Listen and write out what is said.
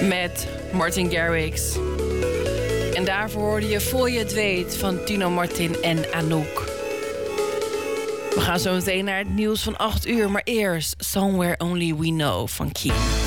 met Martin Garrix. En daarvoor hoorde je Voor je het weet van Tino Martin en Anouk. We gaan zo meteen naar het nieuws van 8 uur, maar eerst Somewhere Only We Know van Keen.